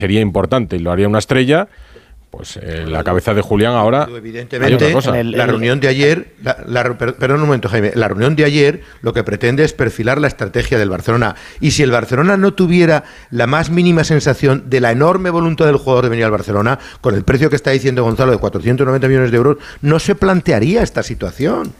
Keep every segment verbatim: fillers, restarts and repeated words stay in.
sería importante y lo haría una estrella, pues eh, la cabeza de Julián ahora. Evidentemente, el, la reunión de ayer, la, la, perdón un momento, Jaime, la reunión de ayer lo que pretende es perfilar la estrategia del Barcelona. Y si el Barcelona no tuviera la más mínima sensación de la enorme voluntad del jugador de venir al Barcelona, con el precio que está diciendo Gonzalo de cuatrocientos noventa millones de euros, no se plantearía esta situación.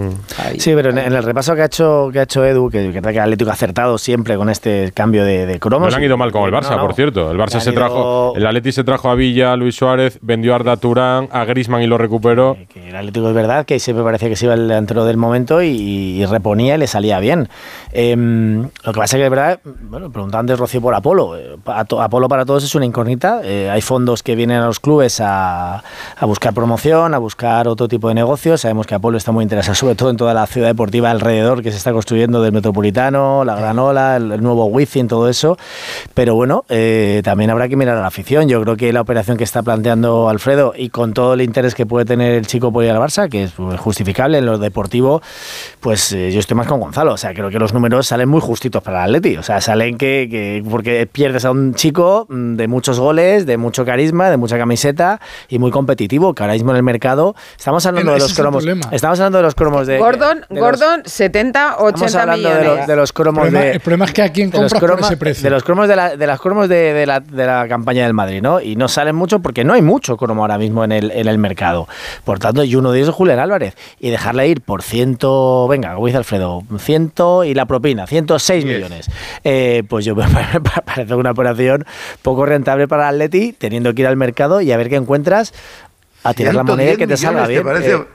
Sí, pero en el repaso que ha hecho que ha hecho Edu, que, que el Atlético ha acertado siempre con este cambio de, de cromos. No le han ido mal con el Barça, no, no. por cierto. El Barça se ido... trajo, el Atleti se trajo a Villa, a Luis Suárez, vendió a Arda Turán, a Griezmann y lo recuperó. Que, que el Atlético es verdad que siempre parecía que se iba el delantero del momento y, y reponía y le salía bien. Eh, lo que pasa es que es verdad, bueno, preguntaba antes Rocío por Apolo. Apolo para todos es una incógnita. Eh, hay fondos que vienen a los clubes a, a buscar promoción, a buscar otro tipo de negocios. Sabemos que Apolo está muy interesado, sobre todo en toda la ciudad deportiva alrededor que se está construyendo del Metropolitano, la Granola, el, el nuevo Wizzing, todo eso. Pero bueno, eh, también habrá que mirar a la afición. Yo creo que la operación que está planteando Alfredo y con todo el interés que puede tener el chico por ir al Barça, que es justificable en lo deportivo, pues eh, yo estoy más con Gonzalo. O sea, creo que los números salen muy justitos para el Atleti. O sea, salen que, que porque pierdes a un chico de muchos goles, de mucho carisma, de mucha camiseta y muy competitivo, que ahora mismo en el mercado estamos hablando de los cromos. Estamos hablando de los cromos de Gordon, de Gordon los, setenta, ochenta millones. De, lo, de los cromos el problema, de, el problema es que a quién compras por ese precio. De los cromos de, la, de las cromos de, de, la, de la campaña del Madrid, ¿no? Y no salen mucho porque no hay mucho cromo ahora mismo en el, en el mercado. Por tanto, y uno de ellos es Julián Álvarez. Y dejarle ir por ciento, venga, como dice Alfredo, ciento y la propina, ciento seis yes. millones. Eh, pues yo me parece una operación poco rentable para el Atleti, teniendo que ir al mercado y a ver qué encuentras, a tirar la moneda y que te salga bien. Parece... Eh,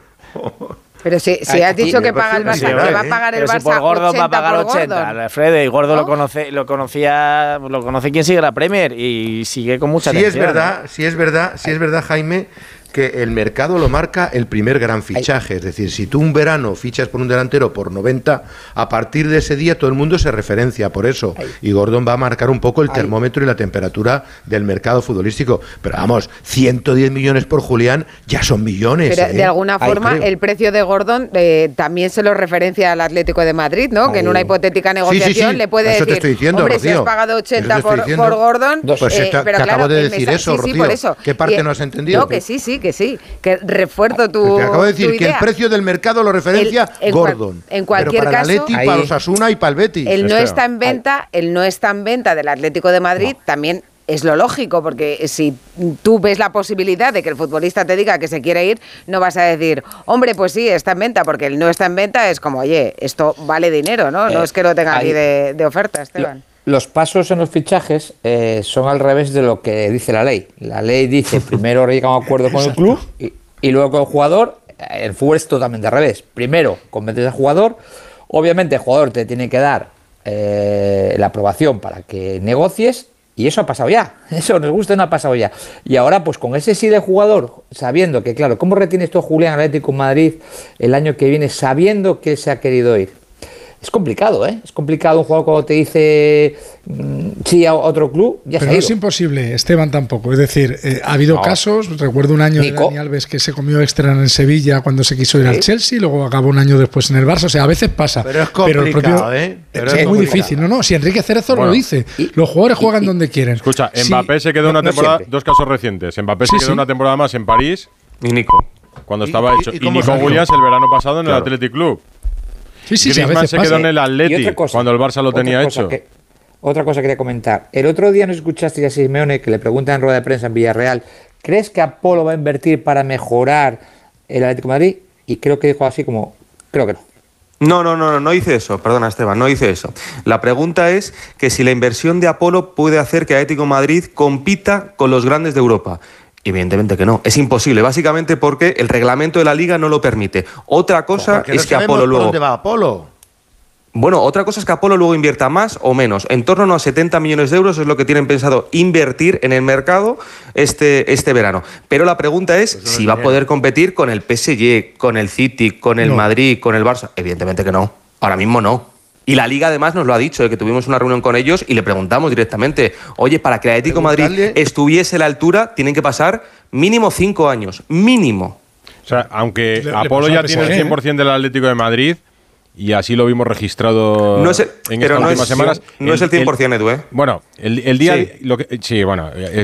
Pero si, si has dicho que paga el Barça, que va a pagar el Barça si por Gordon va a pagar ochenta, Alfredo, y Gordo ¿no? lo conoce, lo conocía, lo conoce quien sigue la Premier y sigue con mucha sí atención. Es verdad, ¿no? sí es verdad, sí es verdad, Jaime, que el mercado lo marca el primer gran fichaje. Es decir, si tú un verano fichas por un delantero por noventa, a partir de ese día todo el mundo se referencia por eso. Y Gordon va a marcar un poco el termómetro y la temperatura del mercado futbolístico. Pero vamos, ciento diez millones por Julián ya son millones. Pero ¿eh? de alguna forma Ay, el precio de Gordon eh, también se lo referencia al Atlético de Madrid, ¿no? Que en una hipotética negociación sí, sí, sí. le puede eso decir, te diciendo, hombre, Rocío. si has pagado ochenta por, por Gordon... Pues eh, te, pero te claro, acabo de decir mensaje, eso, sí, Rocío. Sí, por eso. ¿Qué parte y, no has entendido? No, que sí, sí, que sí. Que refuerzo tu Te acabo de decir que el precio del mercado lo referencia el, en Gordon. Cual, en cualquier pero para caso, el Atleti, para los Osasuna y para el Betis. Él no está en venta, él no está en venta del Atlético de Madrid, no. También es lo lógico, porque si tú ves la posibilidad de que el futbolista te diga que se quiere ir, no vas a decir, hombre, pues sí, está en venta, porque él no está en venta, es como, oye, esto vale dinero, ¿no? No eh, es que lo tenga aquí de, de oferta, Esteban. Los pasos en los fichajes eh, son al revés de lo que dice la ley. La ley dice, primero llega a un acuerdo con el club y Y luego con el jugador, el fútbol es totalmente al revés. Primero, convences al jugador. Obviamente el jugador te tiene que dar eh, la aprobación para que negocies. Y eso ha pasado ya. Eso nos gusta, no ha pasado ya. Y ahora, pues con ese sí del jugador, sabiendo que, claro, ¿cómo retienes tú a Julián Atlético Madrid el año que viene sabiendo que se ha querido ir? Es complicado, ¿eh? Es complicado un jugador cuando te dice mmm, sí a otro club, ya Pero se ha no ido. Es imposible, Esteban tampoco. Es decir, eh, ha habido no. casos, recuerdo un año Nico. de Dani Alves que se comió extra en Sevilla cuando se quiso ir sí. al Chelsea, luego acabó un año después en el Barça. O sea, a veces pasa. Pero es complicado, pero el propio, ¿eh? Pero es, es muy difícil. No, no, si Enrique Cerezo bueno, lo dice. Y, los jugadores y, juegan y, donde quieren. Escucha, sí, Mbappé se quedó no, una temporada, no dos casos recientes. Mbappé sí, se quedó sí. una temporada más en París. Y Nico. Cuando estaba y, hecho. Y, y, y Nico Williams el verano pasado en claro. el Athletic Club. Sí, sí, Griezmann sí, a veces se pasa. quedó en el Atleti cuando el Barça lo tenía hecho. Que, otra cosa quería comentar. El otro día nos escuchaste a Simeone que le preguntan en rueda de prensa en Villarreal, ¿crees que Apolo va a invertir para mejorar el Atlético de Madrid? Y creo que dijo así como, creo que no. No, no, no, no, no hice eso, perdona Esteban, no hice eso. La pregunta es que si la inversión de Apolo puede hacer que Atlético de Madrid compita con los grandes de Europa. Evidentemente que no, es imposible, básicamente porque el reglamento de la Liga no lo permite. Otra cosa no es que Apolo luego... ¿Dónde va Apolo? Bueno, otra cosa es que Apolo luego invierta más o menos. En torno a unos setenta millones de euros es lo que tienen pensado invertir en el mercado este, este verano. Pero la pregunta es pues no si va a poder competir con el P S G, con el City, con el no. Madrid, con el Barça. Evidentemente que no, ahora mismo no. Y la Liga además nos lo ha dicho, que tuvimos una reunión con ellos y le preguntamos directamente, oye, para que el Atlético de Madrid estuviese a la altura, tienen que pasar mínimo cinco años, mínimo. O sea, aunque le, Apolo le ya tiene el cien por ciento del Atlético de Madrid, y así lo vimos registrado no es el, en pero estas no últimas es, semanas. No el, es el cien por ciento, Edu, ¿eh? Bueno, el, el día... Sí. Lo que, sí, bueno,